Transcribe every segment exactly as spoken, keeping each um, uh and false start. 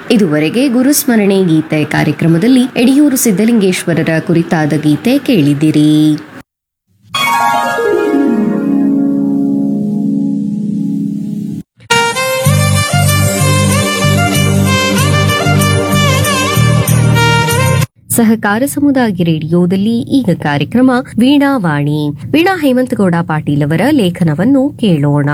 ಇದುವರೆಗೆ ಗುರುಸ್ಮರಣೆ ಗೀತೆ ಕಾರ್ಯಕ್ರಮದಲ್ಲಿ ಯಡಿಯೂರು ಸಿದ್ದಲಿಂಗೇಶ್ವರರ ಕುರಿತಾದ ಗೀತೆ ಕೇಳಿದಿರಿ. ಸಹಕಾರ ಸಮುದಾಯ ರೇಡಿಯೋದಲ್ಲಿ ಈಗ ಕಾರ್ಯಕ್ರಮ ವೀಣಾವಾಣಿ. ವೀಣಾ ಹೇಮಂತಗೌಡ ಪಾಟೀಲ್ ಅವರ ಲೇಖನವನ್ನು ಕೇಳೋಣ.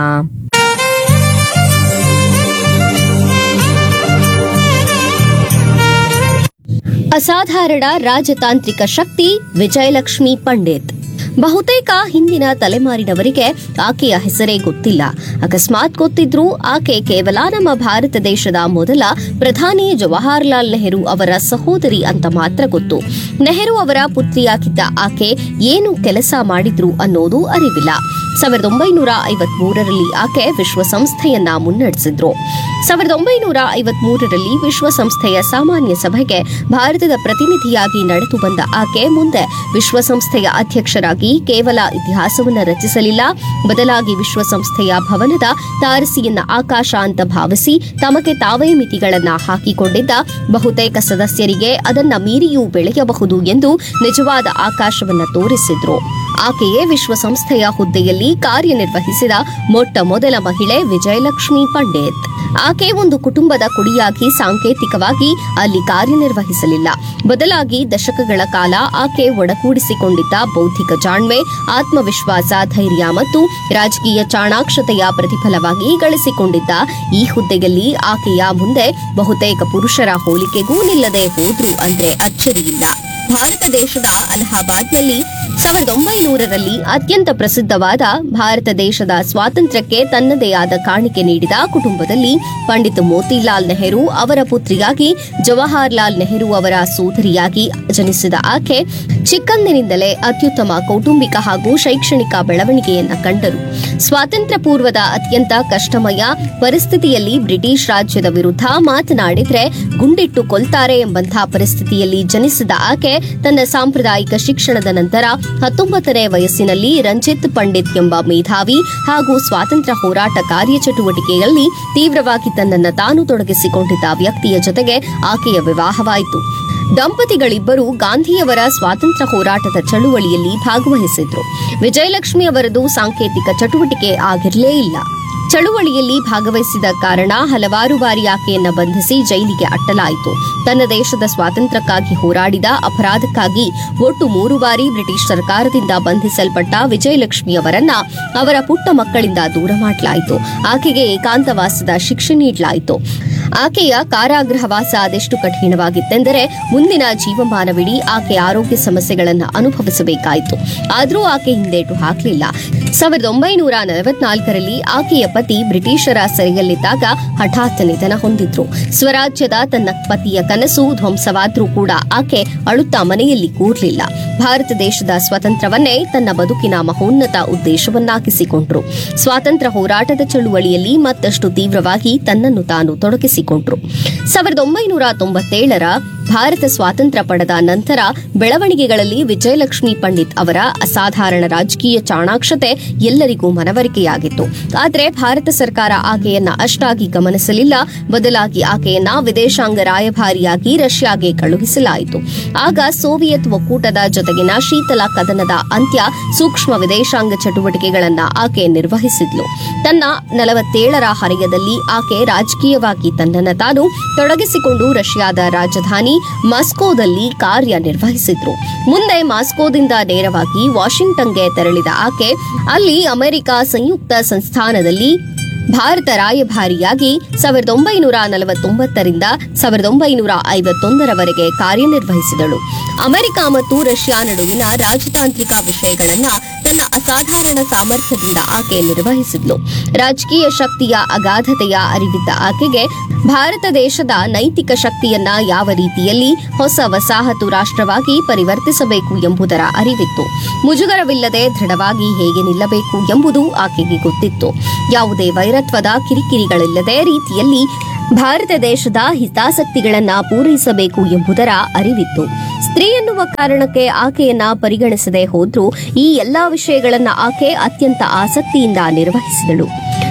ಅಸಾಧಾರಣ ರಾಜತಾಂತ್ರಿಕ ಶಕ್ತಿ ವಿಜಯಲಕ್ಷ್ಮಿ ಪಂಡಿತ್. ಬಹುತೇಕ ಹಿಂದಿನ ತಲೆಮಾರಿನವರಿಗೆ ಆಕೆಯ ಹೆಸರೇ ಗೊತ್ತಿಲ್ಲ. ಅಕಸ್ಮಾತ್ ಗೊತ್ತಿದ್ರೂ ಆಕೆ ಕೇವಲ ನಮ್ಮ ಭಾರತ ದೇಶದ ಮೊದಲ ಪ್ರಧಾನಿ ಜವಾಹರಲಾಲ್ ನೆಹರು ಅವರ ಸಹೋದರಿ ಅಂತ ಮಾತ್ರ ಗೊತ್ತು. ನೆಹರು ಅವರ ಪುತ್ರಿಯಾಗಿದ್ದ ಆಕೆ ಏನು ಕೆಲಸ ಮಾಡಿದ್ರು ಅನ್ನೋದು ಅರಿವಿಲ್ಲ. ಸಾವಿರದ ಒಂಬೈನೂರ ಐವತ್ ಮೂರರಲ್ಲಿ ಆಕೆ ವಿಶ್ವಸಂಸ್ಥೆಯನ್ನ ಮುನ್ನಡೆಸಿದ್ರು. ಸಾವಿರದ ಒಂಬೈನೂರ ಐವತ್ ಮೂರರಲ್ಲಿ ವಿಶ್ವಸಂಸ್ಥೆಯ ಸಾಮಾನ್ಯ ಸಭೆಗೆ ಭಾರತದ ಪ್ರತಿನಿಧಿಯಾಗಿ ನಡೆದು ಬಂದ ಆಕೆ ಮುಂದೆ ವಿಶ್ವಸಂಸ್ಥೆಯ ಅಧ್ಯಕ್ಷರಾಗಿ ಕೇವಲ ಇತಿಹಾಸವನ್ನ ರಚಿಸಲಿಲ್ಲ, ಬದಲಾಗಿ ವಿಶ್ವಸಂಸ್ಥೆಯ ಭವನದ ತಾರಸಿಯನ್ನ ಆಕಾಶ ಅಂತ ಭಾವಿಸಿ ತಮಗೆ ತಾವೇ ಮಿತಿಗಳನ್ನ ಹಾಕಿಕೊಂಡಿದ್ದ ಬಹುತೇಕ ಸದಸ್ಯರಿಗೆ ಅದನ್ನ ಮೀರಿಯೂ ಬೆಳೆಯಬಹುದು ಎಂದು ನಿಜವಾದ ಆಕಾಶವನ್ನ ತೋರಿಸಿದ್ರು. ಆಕೆಯೇ ವಿಶ್ವಸಂಸ್ಥೆಯ ಹುದ್ದೆಯಲ್ಲಿ ಕಾರ್ಯನಿರ್ವಹಿಸಿದ ಮೊಟ್ಟ ಮೊದಲ ಮಹಿಳೆ ವಿಜಯಲಕ್ಷ್ಮಿ ಪಂಡಿತ್. ಆಕೆ ಒಂದು ಕುಟುಂಬದ ಕುಡಿಯಾಗಿ ಸಾಂಕೇತಿಕವಾಗಿ ಅಲ್ಲಿ ಕಾರ್ಯನಿರ್ವಹಿಸಲಿಲ್ಲ. ಬದಲಾಗಿ ದಶಕಗಳ ಕಾಲ ಆಕೆ ಒಡಗೂಡಿಸಿಕೊಂಡಿದ್ದ ಬೌದ್ಧಿಕ ಜಾಣ್ಮೆ, ಆತ್ಮವಿಶ್ವಾಸ, ಧೈರ್ಯ ಮತ್ತು ರಾಜಕೀಯ ಚಾಣಾಕ್ಷತೆಯ ಪ್ರತಿಫಲವಾಗಿ ಗಳಿಸಿಕೊಂಡಿದ್ದ ಈ ಹುದ್ದೆಯಲ್ಲಿ ಆಕೆಯ ಮುಂದೆ ಬಹುತೇಕ ಪುರುಷರ ಹೋಲಿಕೆಗೂ ನಿಲ್ಲದೆ ಹೋದ್ರು ಅಂದ್ರೆ ಅಚ್ಚರಿಯಿಲ್ಲ. ಭಾರತ ದೇಶದ ಅಲಹಾಬಾದ್ನಲ್ಲಿ ಸಾವಿರದ ಒಂಬೈನೂರರಲ್ಲಿ ಅತ್ಯಂತ ಪ್ರಸಿದ್ಧವಾದ ಭಾರತ ದೇಶದ ಸ್ವಾತಂತ್ರ್ಯಕ್ಕೆ ತನ್ನದೇ ಆದ ಕಾಣಿಕೆ ನೀಡಿದ ಕುಟುಂಬದಲ್ಲಿ ಪಂಡಿತ್ ಮೋತಿಲಾಲ್ ನೆಹರು ಅವರ ಪುತ್ರಿಯಾಗಿ ಜವಾಹರಲಾಲ್ ನೆಹರು ಅವರ ಸೋದರಿಯಾಗಿ ಜನಿಸಿದ ಆಕೆ ಚಿಕ್ಕಂದಿನಿಂದಲೇ ಅತ್ಯುತ್ತಮ ಕೌಟುಂಬಿಕ ಹಾಗೂ ಶೈಕ್ಷಣಿಕ ಬೆಳವಣಿಗೆಯನ್ನ ಕಂಡರು. ಸ್ವಾತಂತ್ರ್ಯ ಪೂರ್ವದ ಅತ್ಯಂತ ಕಷ್ಟಮಯ ಪರಿಸ್ಥಿತಿಯಲ್ಲಿ ಬ್ರಿಟಿಷ್ ರಾಜ್ಯದ ವಿರುದ್ಧ ಮಾತನಾಡಿದ್ರೆ ಗುಂಡಿಟ್ಟು ಕೊಲ್ತಾರೆ ಎಂಬಂತಹ ಪರಿಸ್ಥಿತಿಯಲ್ಲಿ ಜನಿಸಿದ ಆಕೆ ತನ್ನ ಸಾಂಪ್ರದಾಯಿಕ ಶಿಕ್ಷಣದ ನಂತರ ಹತ್ತೊಂಬತ್ತನೇ ವಯಸ್ಸಿನಲ್ಲಿ ರಂಜಿತ್ ಪಂಡಿತ್ ಎಂಬ ಮೇಧಾವಿ ಹಾಗೂ ಸ್ವಾತಂತ್ರ್ಯ ಹೋರಾಟ ಕಾರ್ಯಚಟುವಟಿಕೆಯಲ್ಲಿ ತೀವ್ರವಾಗಿ ತನ್ನನ್ನು ತಾನು ತೊಡಗಿಸಿಕೊಂಡಿದ್ದ ವ್ಯಕ್ತಿಯ ಜೊತೆಗೆ ಆಕೆಯ ವಿವಾಹವಾಯಿತು. ದಂಪತಿಗಳಿಬ್ಬರು ಗಾಂಧಿಯವರ ಸ್ವಾತಂತ್ರ್ಯ ಹೋರಾಟದ ಚಳುವಳಿಯಲ್ಲಿ ಭಾಗವಹಿಸಿದ್ರು. ವಿಜಯಲಕ್ಷ್ಮಿ ಅವರದು ಸಾಂಕೇತಿಕ ಚಟುವಟಿಕೆ ಆಗಿರಲೇ ಇಲ್ಲ. ಚಳುವಳಿಯಲ್ಲಿ ಭಾಗವಹಿಸಿದ ಕಾರಣ ಹಲವಾರು ಬಾರಿ ಆಕೆಯನ್ನ ಬಂಧಿಸಿ ಜೈಲಿಗೆ ಅಟ್ಟಲಾಯಿತು. ತನ್ನ ದೇಶದ ಸ್ವಾತಂತ್ರ್ಯಕ್ಕಾಗಿ ಹೋರಾಡಿದ ಅಪರಾಧಕ್ಕಾಗಿ ಒಟ್ಟು ಮೂರು ಬಾರಿ ಬ್ರಿಟಿಷ್ ಸರ್ಕಾರದಿಂದ ಬಂಧಿಸಲ್ಪಟ್ಟ ವಿಜಯಲಕ್ಷ್ಮಿ ಅವರನ್ನ ಅವರ ಪುಟ್ಟ ಮಕ್ಕಳಿಂದ ದೂರ ಮಾಡಲಾಯಿತು. ಆಕೆಗೆ ಏಕಾಂತವಾಸದ ಶಿಕ್ಷೆ ನೀಡಲಾಯಿತು. ಆಕೆಯ ಕಾರಾಗೃಹವಾಸ ಅದೆಷ್ಟು ಕಠಿಣವಾಗಿತ್ತೆಂದರೆ ಮುಂದಿನ ಜೀವಮಾನವಿಡೀ ಆಕೆ ಆರೋಗ್ಯ ಸಮಸ್ಯೆಗಳನ್ನು ಅನುಭವಿಸಬೇಕಾಯಿತು. ಆದರೂ ಆಕೆ ಹಿಂದೇಟು ಹಾಕಲಿಲ್ಲ. ಸಾವಿರದ ಒಂಬೈನೂರ ನಲವತ್ನಾಲ್ಕರಲ್ಲಿ ಆಕೆಯ ಪತಿ ಬ್ರಿಟಿಷರ ಸೆರೆಯಲ್ಲಿದ್ದಾಗ ಹಠಾತ್ ನಿಧನ ಹೊಂದಿದ್ರು. ಸ್ವರಾಜ್ಯದ ತನ್ನ ಪತಿಯ ಕನಸು ಧ್ವಂಸವಾದ್ರೂ ಕೂಡ ಆಕೆ ಅಳುತ್ತಾ ಮನೆಯಲ್ಲಿ ಕೂರ್ಲಿಲ್ಲ. ಭಾರತ ದೇಶದ ಸ್ವಾತಂತ್ರ್ಯವನ್ನೇ ತನ್ನ ಬದುಕಿನ ಮಹೋನ್ನತ ಉದ್ದೇಶವನ್ನಾಗಿಸಿಕೊಂಡ್ರು. ಸ್ವಾತಂತ್ರ್ಯ ಹೋರಾಟದ ಚಳುವಳಿಯಲ್ಲಿ ಮತ್ತಷ್ಟು ತೀವ್ರವಾಗಿ ತನ್ನನ್ನು ತಾನು ತೊಡಗಿಸಿಕೊಂಡ್ರು. ಸಾವಿರದ ಒಂಬೈನೂರ ತೊಂಬತ್ತೇಳರ ಭಾರತ ಸ್ವಾತಂತ್ರ್ಯ ಪಡೆದ ನಂತರ ಬೆಳವಣಿಗೆಗಳಲ್ಲಿ ವಿಜಯಲಕ್ಷ್ಮಿ ಪಂಡಿತ್ ಅವರ ಅಸಾಧಾರಣ ರಾಜಕೀಯ ಚಾಣಾಕ್ಷತೆ ಎಲ್ಲರಿಗೂ ಮನವರಿಕೆಯಾಗಿತ್ತು. ಆದರೆ ಭಾರತ ಸರ್ಕಾರ ಆಕೆಯನ್ನ ಅಷ್ಟಾಗಿ ಗಮನಿಸಲಿಲ್ಲ. ಬದಲಾಗಿ ಆಕೆಯನ್ನ ವಿದೇಶಾಂಗ ರಾಯಭಾರಿಯಾಗಿ ರಷ್ಯಾಗೆ ಕಳುಹಿಸಲಾಯಿತು. ಆಗ ಸೋವಿಯತ್ ಒಕ್ಕೂಟದ ಜೊತೆಗಿನ ಶೀತಲ ಕದನದ ಅಂತ್ಯ ಸೂಕ್ಷ್ಮ ವಿದೇಶಾಂಗ ಚಟುವಟಿಕೆಗಳನ್ನ ಆಕೆ ನಿರ್ವಹಿಸಿದ್ಲು. ತನ್ನ ನಲವತ್ತೇಳರ ಹರೆಯದಲ್ಲಿ ಆಕೆ ರಾಜಕೀಯವಾಗಿ ತನ್ನನ್ನು ತಾನು ತೊಡಗಿಸಿಕೊಂಡು ರಷ್ಯಾದ ರಾಜಧಾನಿ ಮಾಸ್ಕೋದಲ್ಲಿ ಕಾರ್ಯನಿರ್ವಹಿಸಿದ್ರು. ಮುಂದೆ ಮಾಸ್ಕೋದಿಂದ ನೇರವಾಗಿ ವಾಷಿಂಗ್ಟನ್ಗೆ ತೆರಳಿದ ಆಕೆ ಅಲ್ಲಿ ಅಮೆರಿಕ ಸಂಯುಕ್ತ ಸಂಸ್ಥಾನದಲ್ಲಿ ಭಾರತ ರಾಯಭಾರಿಯಾಗಿ ಸಾವಿರದ ಒಂಬೈನೂರ ನಲವತ್ತೊಂಬತ್ತರಿಂದ ಸಾವಿರದ ಒಂಬೈನೂರ ಐವತ್ತೊಂದರವರೆಗೆ ಕಾರ್ಯನಿರ್ವಹಿಸಿದಳು. ಅಮೆರಿಕ ಮತ್ತು ರಷ್ಯಾ ನಡುವಿನ ರಾಜತಾಂತ್ರಿಕ ವಿಷಯಗಳನ್ನು ತನ್ನ ಅಸಾಧಾರಣ ಸಾಮರ್ಥ್ಯದಿಂದ ಆಕೆ ನಿರ್ವಹಿಸಿದ್ಲು. ರಾಜಕೀಯ ಶಕ್ತಿಯ ಅಗಾಧತೆಯ ಅರಿವಿದ್ದ ಆಕೆಗೆ ಭಾರತ ದೇಶದ ನೈತಿಕ ಶಕ್ತಿಯನ್ನ ಯಾವ ರೀತಿಯಲ್ಲಿ ಹೊಸ ವಸಾಹತು ರಾಷ್ಟ್ರವಾಗಿ ಪರಿವರ್ತಿಸಬೇಕು ಎಂಬುದರ ಅರಿವಿತ್ತು. ಮುಜುಗರವಿಲ್ಲದೆ ದೃಢವಾಗಿ ಹೇಗೆ ನಿಲ್ಲಬೇಕು ಎಂಬುದು ಆಕೆಗೆ ಗೊತ್ತಿತ್ತು. ಯಾವುದೇ ವೈರತ್ವದ ಕಿರಿಕಿರಿಗಳಿಲ್ಲದೆ ರೀತಿಯಲ್ಲಿ ಭಾರತ ದೇಶದ ಹಿತಾಸಕ್ತಿಗಳನ್ನ ಪೂರೈಸಬೇಕು ಎಂಬುದರ ಅರಿವಿತ್ತು. ಸ್ತ್ರೀ ಎನ್ನುವ ಕಾರಣಕ್ಕೆ ಆಕೆಯನ್ನ ಪರಿಗಣಿಸದೆ ಹೋದ್ರೂ ಈ ಎಲ್ಲಾ ವಿಷಯಗಳನ್ನ ಆಕೆ ಅತ್ಯಂತ ಆಸಕ್ತಿಯಿಂದ ನಿರ್ವಹಿಸಿದಳು.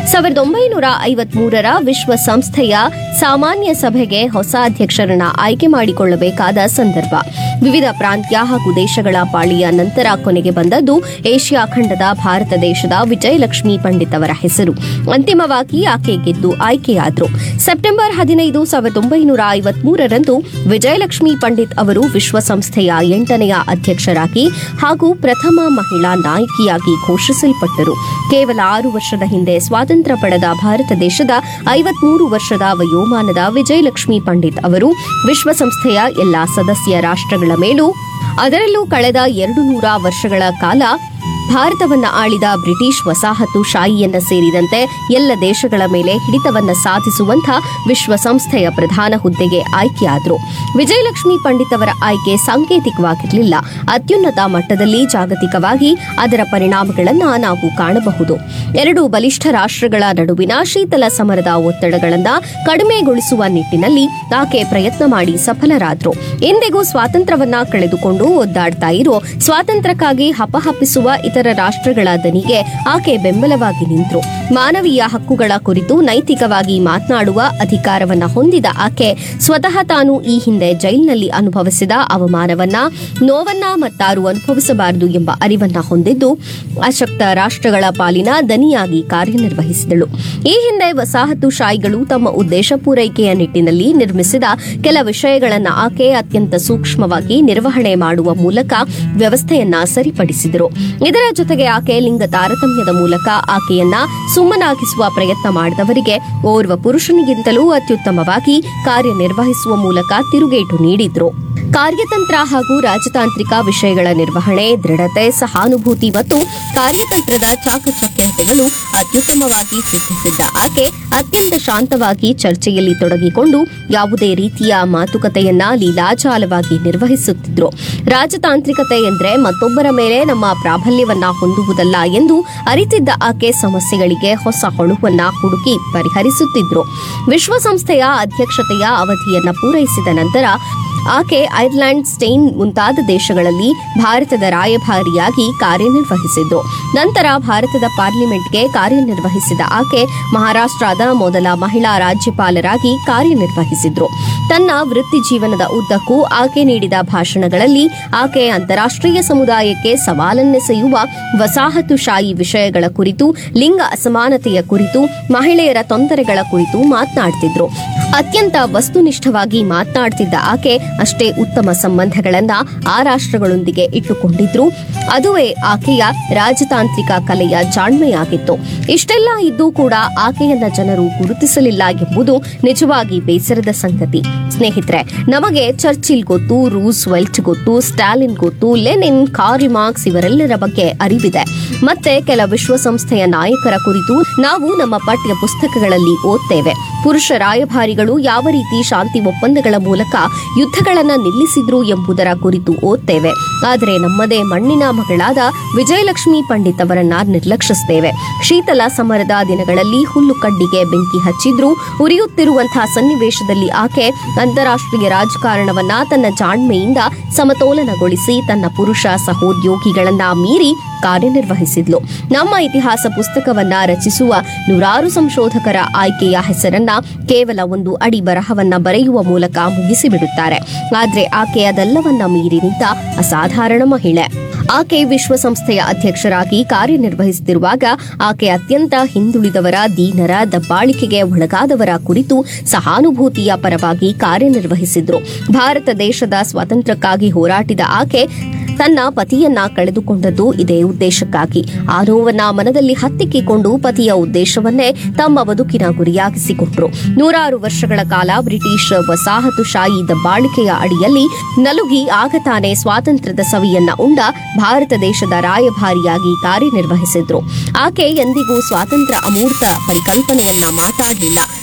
ಸಾವಿರದ ಒಂಬೈನೂರ ಐವತ್ಮೂರರ ವಿಶ್ವಸಂಸ್ಥೆಯ ಸಾಮಾನ್ಯ ಸಭೆಗೆ ಹೊಸ ಅಧ್ಯಕ್ಷರನ್ನ ಆಯ್ಕೆ ಮಾಡಿಕೊಳ್ಳಬೇಕಾದ ಸಂದರ್ಭ. ವಿವಿಧ ಪ್ರಾಂತ್ಯ ಹಾಗೂ ದೇಶಗಳ ಪಾಳಿಯ ನಂತರ ಕೊನೆಗೆ ಬಂದದ್ದು ಏಷ್ಯಾ ಖಂಡದ ಭಾರತ ದೇಶದ ವಿಜಯಲಕ್ಷ್ಮಿ ಪಂಡಿತ್ ಅವರ ಹೆಸರು. ಅಂತಿಮವಾಗಿ ಆಕೆ ಗೆದ್ದು ಆಯ್ಕೆಯಾದರು. ಸೆಪ್ಟೆಂಬರ್ ಹದಿನೈದು ಸಾವಿರದ ಒಂಬೈನೂರ ಐವತ್ಮೂರರಂದು ವಿಜಯಲಕ್ಷ್ಮಿ ಪಂಡಿತ್ ಅವರು ವಿಶ್ವಸಂಸ್ಥೆಯ ಎಂಟನೆಯ ಅಧ್ಯಕ್ಷರಾಗಿ ಹಾಗೂ ಪ್ರಥಮ ಮಹಿಳಾ ನಾಯಕಿಯಾಗಿ ಘೋಷಿಸಲ್ಪಟ್ಟರು. ಕೇವಲ ಆರು ವರ್ಷದ ಹಿಂದೆ ಸ್ವಾತಂತ್ರ್ಯ ಪಡೆದ ಭಾರತ ದೇಶದ ಐವತ್ಮೂರು ವರ್ಷದ ವಯೋಮಾನದ ವಿಜಯಲಕ್ಷ್ಮಿ ಪಂಡಿತ್ ಅವರು ವಿಶ್ವಸಂಸ್ಥೆಯ ಎಲ್ಲಾ ಸದಸ್ಯ ರಾಷ್ಟ್ರಗಳ ಮೇಲೂ, ಅದರಲ್ಲೂ ಕಳೆದ ಎರಡು ನೂರ ವರ್ಷಗಳ ಕಾಲ ಭಾರತವನ್ನ ಆಳಿದ ಬ್ರಿಟಿಷ್ ವಸಾಹತುಶಾಹಿಯನ್ನ ಸೇರಿದಂತೆ ಎಲ್ಲ ದೇಶಗಳ ಮೇಲೆ ಹಿಡಿತವನ್ನ ಸಾಧಿಸುವಂಥ ವಿಶ್ವಸಂಸ್ಥೆಯ ಪ್ರಧಾನ ಹುದ್ದೆಗೆ ಆಯ್ಕೆಯಾದರು. ವಿಜಯಲಕ್ಷ್ಮಿ ಪಂಡಿತ್ ಅವರ ಆಯ್ಕೆ ಸಾಂಕೇತಿಕವಾಗಿರಲಿಲ್ಲ. ಅತ್ಯುನ್ನತ ಮಟ್ಟದಲ್ಲಿ ಜಾಗತಿಕವಾಗಿ ಅದರ ಪರಿಣಾಮಗಳನ್ನು ನಾವು ಕಾಣಬಹುದು. ಎರಡು ಬಲಿಷ್ಠ ರಾಷ್ಟ್ರಗಳ ನಡುವಿನ ಶೀತಲ ಸಮರದ ಒತ್ತಡಗಳನ್ನು ಕಡಿಮೆಗೊಳಿಸುವ ನಿಟ್ಟಿನಲ್ಲಿ ಆಕೆ ಪ್ರಯತ್ನ ಮಾಡಿ ಸಫಲರಾದರು. ಎಂದಿಗೂ ಸ್ವಾತಂತ್ರ್ಯವನ್ನ ಕಳೆದುಕೊಂಡು ಒದ್ದಾಡ್ತಾ ಇರೋ, ಸ್ವಾತಂತ್ರ್ಯಕ್ಕಾಗಿ ಹಪಹಪಿಸುವ ಇತರ ರಾಷ್ಟ್ರಗಳ ದನಿಗೆ ಆಕೆ ಬೆಂಬಲವಾಗಿ ನಿಂತರು. ಮಾನವೀಯ ಹಕ್ಕುಗಳ ಕುರಿತು ನೈತಿಕವಾಗಿ ಮಾತನಾಡುವ ಅಧಿಕಾರವನ್ನ ಹೊಂದಿದ ಆಕೆ ಸ್ವತಃ ತಾನು ಈ ಹಿಂದೆ ಜೈಲಿನಲ್ಲಿ ಅನುಭವಿಸಿದ ಅವಮಾನವನ್ನ, ನೋವನ್ನ ಮತ್ತಾರು ಅನುಭವಿಸಬಾರದು ಎಂಬ ಅರಿವನ್ನ ಹೊಂದಿದ್ದು ಅಶಕ್ತ ರಾಷ್ಟ್ರಗಳ ಪಾಲಿನ ದನಿಯಾಗಿ ಕಾರ್ಯನಿರ್ವಹಿಸಿದಳು. ಈ ಹಿಂದೆ ವಸಾಹತುಶಾಹಿಗಳು ತಮ್ಮ ಉದ್ದೇಶ ಪೂರೈಕೆಯ ನಿಟ್ಟಿನಲ್ಲಿ ನಿರ್ಮಿಸಿದ ಕೆಲ ವಿಷಯಗಳನ್ನು ಆಕೆ ಅತ್ಯಂತ ಸೂಕ್ಷ್ಮವಾಗಿ ನಿರ್ವಹಣೆ ಮಾಡುವ ಮೂಲಕ ವ್ಯವಸ್ಥೆಯನ್ನ ಸರಿಪಡಿಸಿದರು. ಇದರ ಜೊತೆಗೆ ಆಕೆ ಲಿಂಗ ತಾರತಮ್ಯದ ಮೂಲಕ ಆಕೆಯನ್ನ ಸುಮ್ಮನಾಗಿಸುವ ಪ್ರಯತ್ನ ಮಾಡಿದವರಿಗೆ ಓರ್ವ ಪುರುಷನಿಗಿಂತಲೂ ಅತ್ಯುತ್ತಮವಾಗಿ ಕಾರ್ಯನಿರ್ವಹಿಸುವ ಮೂಲಕ ತಿರುಗೇಟು ನೀಡಿದ್ರು. ಕಾರ್ಯತಂತ್ರ ಹಾಗೂ ರಾಜತಾಂತ್ರಿಕ ವಿಷಯಗಳ ನಿರ್ವಹಣೆ, ದೃಢತೆ, ಸಹಾನುಭೂತಿ ಮತ್ತು ಕಾರ್ಯತಂತ್ರದ ಚಾಕಚಕ್ಯತೆಗಳು ಅತ್ಯುತ್ತಮವಾಗಿ ಸಿದ್ಧಿಸಿದ್ದ ಆಕೆ ಅತ್ಯಂತ ಶಾಂತವಾಗಿ ಚರ್ಚೆಯಲ್ಲಿ ತೊಡಗಿಕೊಂಡು ಯಾವುದೇ ರೀತಿಯ ಮಾತುಕತೆಯನ್ನ ಲೀಲಾಜಾಲವಾಗಿ ನಿರ್ವಹಿಸುತ್ತಿದ್ರು. ರಾಜತಾಂತ್ರಿಕತೆ ಎಂದರೆ ಮತ್ತೊಬ್ಬರ ಮೇಲೆ ನಮ್ಮ ಪ್ರಾಬಲ್ಯವನ್ನ ಹೊಂದುವುದಲ್ಲ ಎಂದು ಅರಿತಿದ್ದ ಆಕೆ ಸಮಸ್ಯೆಗಳಿಗೆ ಹೊಸ ಹೊಳುವನ್ನ ಹುಡುಕಿ ಪರಿಹರಿಸುತ್ತಿದ್ರು. ವಿಶ್ವಸಂಸ್ಥೆಯ ಅಧ್ಯಕ್ಷತೆಯ ಅವಧಿಯನ್ನ ಪೂರೈಸಿದ ನಂತರ ಆಕೆ ಐರ್ಲೆಂಡ್, ಸ್ಪೇನ್ ಮುಂತಾದ ದೇಶಗಳಲ್ಲಿ ಭಾರತದ ರಾಯಭಾರಿಯಾಗಿ ಕಾರ್ಯನಿರ್ವಹಿಸಿದ್ರು. ನಂತರ ಭಾರತದ ಪಾರ್ಲಿಮೆಂಟ್ಗೆ ಕಾರ್ಯನಿರ್ವಹಿಸಿದ ಆಕೆ ಮಹಾರಾಷ್ಟ್ರದ ಮೊದಲ ಮಹಿಳಾ ರಾಜ್ಯಪಾಲರಾಗಿ ಕಾರ್ಯನಿರ್ವಹಿಸಿದ್ರು. ತನ್ನ ವೃತ್ತಿ ಜೀವನದ ಉದ್ದಕ್ಕೂ ಆಕೆ ನೀಡಿದ ಭಾಷಣಗಳಲ್ಲಿ ಆಕೆ ಅಂತಾರಾಷ್ಟ್ರೀಯ ಸಮುದಾಯಕ್ಕೆ ಸವಾಲನ್ನೆಸೆಯುವ ವಸಾಹತುಶಾಹಿ ವಿಷಯಗಳ ಕುರಿತು, ಲಿಂಗ ಅಸಮಾನತೆಯ ಕುರಿತು, ಮಹಿಳೆಯರ ತೊಂದರೆಗಳ ಕುರಿತು ಮಾತನಾಡ್ತಿದ್ರು. ಅತ್ಯಂತ ವಸ್ತುನಿಷ್ಠವಾಗಿ ಮಾತನಾಡ್ತಿದ್ದ ಆಕೆ ಅಷ್ಟೇ ಉತ್ತಮ ಸಂಬಂಧಗಳನ್ನ ಆ ರಾಷ್ಟ್ರಗಳೊಂದಿಗೆ ಇಟ್ಟುಕೊಂಡಿದ್ರು. ಅದುವೇ ಆಕೆಯ ರಾಜತಾಂತ್ರಿಕ ಕಲೆಯ ಜಾಣ್ಮೆಯಾಗಿತ್ತು. ಇಷ್ಟೆಲ್ಲ ಇದ್ದೂ ಕೂಡ ಆಕೆಯನ್ನ ಜನರು ಗುರುತಿಸಲಿಲ್ಲ ಎಂಬುದು ನಿಜವಾಗಿ ಬೇಸರದ ಸಂಗತಿ. ಸ್ನೇಹಿತರೆ, ನಮಗೆ ಚರ್ಚಿಲ್ ಗೊತ್ತು, ರೂಸ್ವೆಲ್ಟ್ ಗೊತ್ತು, ಸ್ಟಾಲಿನ್ ಗೊತ್ತು, ಲೆನಿನ್, ಕಾರ್ಲ್ ಮಾರ್ಕ್ಸ್ ಇವರೆಲ್ಲರ ಬಗ್ಗೆ ಅರಿವಿದೆ. ಮತ್ತೆ ಕೆಲ ವಿಶ್ವಸಂಸ್ಥೆಯ ನಾಯಕರ ಕುರಿತು ನಾವು ನಮ್ಮ ಪಠ್ಯ ಪುಸ್ತಕಗಳಲ್ಲಿ ಓದ್ತೇವೆ. ಪುರುಷ ರಾಯಭಾರಿಗಳು ಯಾವ ರೀತಿ ಶಾಂತಿ ಒಪ್ಪಂದಗಳ ಮೂಲಕ ಯುದ್ಧಗಳನ್ನು ನಿಲ್ಲಿಸಿದ್ರು ಎಂಬುದರ ಕುರಿತು ಓದ್ತೇವೆ. ಆದರೆ ನಮ್ಮದೇ ಮಣ್ಣಿನ ಮಗಳಾದ ವಿಜಯಲಕ್ಷ್ಮಿ ಪಂಡಿತ್ ಅವರನ್ನ ನಿರ್ಲಕ್ಷಿಸುತ್ತೇವೆ. ಶೀತಲ ಸಮರದ ದಿನಗಳಲ್ಲಿ ಹುಲ್ಲು ಕಡ್ಡಿಗೆ ಬೆಂಕಿ ಹಚ್ಚಿದ್ರು ಉರಿಯುತ್ತಿರುವಂತಹ ಸನ್ನಿವೇಶದಲ್ಲಿ ಆಕೆ ಅಂತಾರಾಷ್ಟ್ರೀಯ ರಾಜಕಾರಣವನ್ನ ತನ್ನ ಜಾಣ್ಮೆಯಿಂದ ಸಮತೋಲನಗೊಳಿಸಿ ತನ್ನ ಪುರುಷ ಸಹೋದ್ಯೋಗಿಗಳನ್ನ ಮೀರಿ ಕಾರ್ಯನಿರ್ವಹಿಸಿದ್ಲು. ನಮ್ಮ ಇತಿಹಾಸ ಪುಸ್ತಕವನ್ನ ರಚಿಸುವ ನೂರಾರು ಸಂಶೋಧಕರ ಆಯ್ಕೆಯ ಹೆಸರನ್ನ ಕೇವಲ ಒಂದು ಅಡಿ ಬರಹವನ್ನ ಬರೆಯುವ ಮೂಲಕ ಮುಗಿಸಿಬಿಡುತ್ತಾರೆ. ಆದ್ರೆ ಆಕೆ ಅದೆಲ್ಲವನ್ನ ಮೀರಿ ನಿಂತ ಅಸಾಧಾರಣ ಮಹಿಳೆ. ಆಕೆ ವಿಶ್ವಸಂಸ್ಥೆಯ ಅಧ್ಯಕ್ಷರಾಗಿ ಕಾರ್ಯನಿರ್ವಹಿಸುತ್ತಿರುವಾಗ ಆಕೆ ಅತ್ಯಂತ ಹಿಂದುಳಿದವರ, ದೀನರ, ದಬ್ಬಾಳಿಕೆಗೆ ಒಳಗಾದವರ ಕುರಿತು ಸಹಾನುಭೂತಿಯ ಪರವಾಗಿ ಕಾರ್ಯನಿರ್ವಹಿಸಿದ್ರು. ಭಾರತ ದೇಶದ ಸ್ವಾತಂತ್ರ್ಯಕ್ಕಾಗಿ ಹೋರಾಟಿದ ಆಕೆ ತನ್ನ ಪತಿಯನ್ನ ಕಳೆದುಕೊಂಡದ್ದು ಇದೇ ಉದ್ದೇಶಕ್ಕಾಗಿ. ಆ ನೋವನ್ನ ಮನದಲ್ಲಿ ಹತ್ತಿಕ್ಕಿಕೊಂಡು ಪತಿಯ ಉದ್ದೇಶವನ್ನೇ ತಮ್ಮ ಬದುಕಿನ ಗುರಿಯಾಗಿಸಿಕೊಂಡ್ರು. ನೂರಾರು ವರ್ಷಗಳ ಕಾಲ ಬ್ರಿಟಿಷ್ ವಸಾಹತುಶಾಹಿ ದಬ್ಬಾಳಿಕೆಯ ಅಡಿಯಲ್ಲಿ ನಲುಗಿ ಆಗ ತಾನೇ ಸ್ವಾತಂತ್ರ್ಯದ ಸವಿಯನ್ನ ಉಂಡ ಭಾರತ ದೇಶದ ರಾಯಭಾರಿಯಾಗಿ ಕಾರ್ಯನಿರ್ವಹಿಸಿದ್ರು. ಆಕೆ ಎಂದಿಗೂ ಸ್ವಾತಂತ್ರ್ಯ ಅಮೂರ್ತ ಪರಿಕಲ್ಪನೆಯನ್ನ ಮಾತಾಡಲಿಲ್ಲ.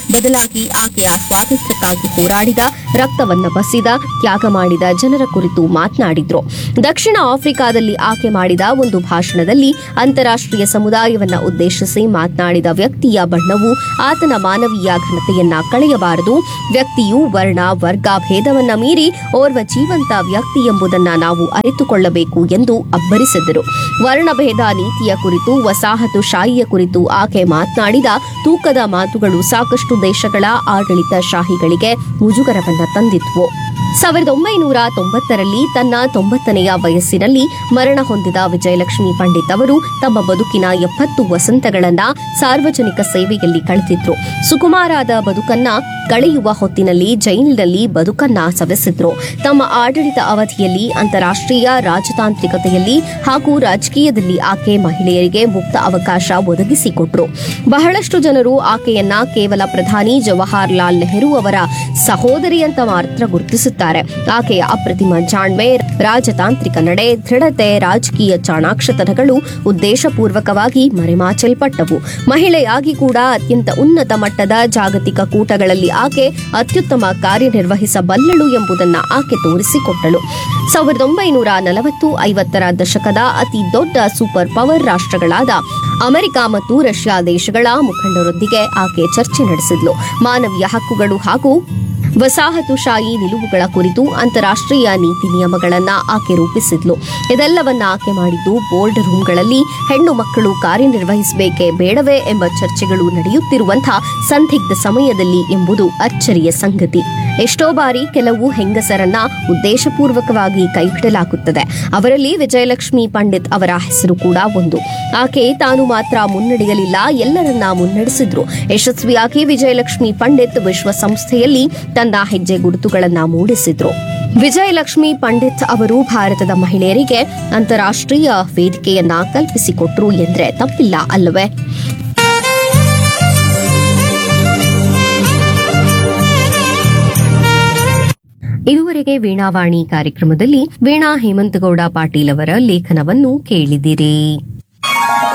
ಬದಲಾಗಿ ಆಕೆಯ ಸ್ವಾತಂತ್ರ್ಯಕ್ಕಾಗಿ ಹೋರಾಡಿದ, ರಕ್ತವನ್ನ ಬಸಿದ, ತ್ಯಾಗ ಮಾಡಿದ ಜನರ ಕುರಿತು ಮಾತನಾಡಿದ್ರು. ದಕ್ಷಿಣ ಆಫ್ರಿಕಾದಲ್ಲಿ ಆಕೆ ಮಾಡಿದ ಒಂದು ಭಾಷಣದಲ್ಲಿ ಅಂತಾರಾಷ್ಟ್ರೀಯ ಸಮುದಾಯವನ್ನ ಉದ್ದೇಶಿಸಿ ಮಾತನಾಡಿದ ವ್ಯಕ್ತಿಯ ಬಣ್ಣವು ಆತನ ಮಾನವೀಯ ಘನತೆಯನ್ನ ಕಳೆಯಬಾರದು. ವ್ಯಕ್ತಿಯು ವರ್ಣ ವರ್ಗ ಭೇದವನ್ನ ಮೀರಿ ಓರ್ವ ಜೀವಂತ ವ್ಯಕ್ತಿ ಎಂಬುದನ್ನ ನಾವು ಅರಿತುಕೊಳ್ಳಬೇಕು ಎಂದು ಅಬ್ಬರಿಸಿದರು. ವರ್ಣಭೇದ ನೀತಿಯ ಕುರಿತು, ವಸಾಹತುಶಾಹಿಯ ಕುರಿತು ಆಕೆ ಮಾತನಾಡಿದ ತೂಕದ ಮಾತುಗಳು ಸಾಕಷ್ಟು ದೇಶಗಳ ಆಡಳಿತಶಾಹಿಗಳಿಗೆ ಮುಜುಗರವನ್ನ ತಂದಿದ್ವು. ಸಾವಿರದ ಒಂಬೈನೂರ ತೊಂಬತ್ತರಲ್ಲಿ ತನ್ನ ತೊಂಬತ್ತನೆಯ ವಯಸ್ಸಿನಲ್ಲಿ ಮರಣ ಹೊಂದಿದ ವಿಜಯಲಕ್ಷ್ಮಿ ಪಂಡಿತ್ ಅವರು ತಮ್ಮ ಬದುಕಿನ ಎಪ್ಪತ್ತು ವಸಂತಗಳನ್ನ ಸಾರ್ವಜನಿಕ ಸೇವೆಯಲ್ಲಿ ಕಳೆದಿದ್ರು. ಸುಕುಮಾರಾದ ಬದುಕನ್ನ ಕಳೆಯುವ ಹೊತ್ತಿನಲ್ಲಿ ಜೈಲಿನಲ್ಲಿ ಬದುಕನ್ನ ಸವೆಸಿದ್ರು. ತಮ್ಮ ಆಡಳಿತ ಅವಧಿಯಲ್ಲಿ ಅಂತಾರಾಷ್ಟ್ರೀಯ ರಾಜತಾಂತ್ರಿಕತೆಯಲ್ಲಿ ಹಾಗೂ ರಾಜಕೀಯದಲ್ಲಿ ಆಕೆ ಮಹಿಳೆಯರಿಗೆ ಮುಕ್ತ ಅವಕಾಶ ಒದಗಿಸಿಕೊಟ್ರು. ಬಹಳಷ್ಟು ಜನರು ಆಕೆಯನ್ನ ಕೇವಲ ಪ್ರಧಾನಿ ಜವಾಹರ್ಲಾಲ್ ನೆಹರು ಅವರ ಸಹೋದರಿ ಅಂತ ಮಾತ್ರ ಗುರುತಿಸುತ್ತಾರೆ. ಆಕೆಯ ಅಪ್ರತಿಮ ಜಾಣ್ಮೆ, ರಾಜತಾಂತ್ರಿಕ ನಡೆ, ದೃಢತೆ, ರಾಜಕೀಯ ಚಾಣಾಕ್ಷತನಗಳು ಉದ್ದೇಶಪೂರ್ವಕವಾಗಿ ಮರೆಮಾಚಲ್ಪಟ್ಟವು. ಮಹಿಳೆಯಾಗಿ ಕೂಡ ಅತ್ಯಂತ ಉನ್ನತ ಮಟ್ಟದ ಜಾಗತಿಕ ಕೂಟಗಳಲ್ಲಿ ಆಕೆ ಅತ್ಯುತ್ತಮ ಕಾರ್ಯನಿರ್ವಹಿಸಬಲ್ಲಳು ಎಂಬುದನ್ನು ಆಕೆ ತೋರಿಸಿಕೊಟ್ಟಳು. ಸಾವಿರದ ಒಂಬೈನೂರ ನಲವತ್ತು ಐವತ್ತರ ದಶಕದ ಅತಿ ದೊಡ್ಡ ಸೂಪರ್ ಪವರ್ ರಾಷ್ಟ್ರಗಳಾದ ಅಮೆರಿಕ ಮತ್ತು ರಷ್ಯಾ ದೇಶಗಳ ಮುಖಂಡರೊಂದಿಗೆ ಆಕೆ ಚರ್ಚೆ ನಡೆಸಿದ್ಲು. ಮಾನವೀಯ ಹಕ್ಕುಗಳು ಹಾಗೂ ವಸಾಹತುಶಾಹಿ ನಿಲುವುಗಳ ಕುರಿತು ಅಂತಾರಾಷ್ಟ್ರೀಯ ನೀತಿ ನಿಯಮಗಳನ್ನ ಆಕೆ ರೂಪಿಸಿದ್ಲು. ಇದೆಲ್ಲವನ್ನ ಆಕೆ ಮಾಡಿದ್ದು ಬೋರ್ಡ್ ರೂಂಗಳಲ್ಲಿ ಹೆಣ್ಣು ಮಕ್ಕಳು ಕಾರ್ಯನಿರ್ವಹಿಸಬೇಕೇ ಬೇಡವೇ ಎಂಬ ಚರ್ಚೆಗಳು ನಡೆಯುತ್ತಿರುವಂತಹ ಸಂದಿಗ್ಧ ಸಮಯದಲ್ಲಿ ಎಂಬುದು ಅಚ್ಚರಿಯ ಸಂಗತಿ. ಎಷ್ಟೋ ಬಾರಿ ಕೆಲವು ಹೆಂಗಸರನ್ನ ಉದ್ದೇಶಪೂರ್ವಕವಾಗಿ ಕೈಬಿಡಲಾಗುತ್ತದೆ. ಅವರಲ್ಲಿ ವಿಜಯಲಕ್ಷ್ಮಿ ಪಂಡಿತ್ ಅವರ ಹೆಸರು ಕೂಡ ಒಂದು. ಆಕೆ ತಾನು ಮಾತ್ರ ಮುನ್ನಡೆಯಲಿಲ್ಲ, ಎಲ್ಲರನ್ನ ಮುನ್ನಡೆಸಿದ್ರು. ಯಶಸ್ವಿಯಾಗಿ ವಿಜಯಲಕ್ಷ್ಮಿ ಪಂಡಿತ್ ವಿಶ್ವಸಂಸ್ಥೆಯಲ್ಲಿ ತನ್ನ ಹೆಜ್ಜೆ ಗುರುತುಗಳನ್ನ ಮೂಡಿಸಿದ್ರು. ವಿಜಯಲಕ್ಷ್ಮಿ ಪಂಡಿತ್ ಅವರು ಭಾರತದ ಮಹಿಳೆಯರಿಗೆ ಅಂತಾರಾಷ್ಟ್ರೀಯ ವೇದಿಕೆಯನ್ನ ಕಲ್ಪಿಸಿಕೊಟ್ರು ಎಂದ್ರೆ ತಪ್ಪಿಲ್ಲ ಅಲ್ಲವೇ? ಇದುವರೆಗೆ ವೀಣಾವಾಣಿ ಕಾರ್ಯಕ್ರಮದಲ್ಲಿ ವೀಣಾ ಹೇಮಂತಗೌಡ ಪಾಟೀಲ್ ಅವರ ಲೇಖನವನ್ನು ಕೇಳಿದಿರಿ.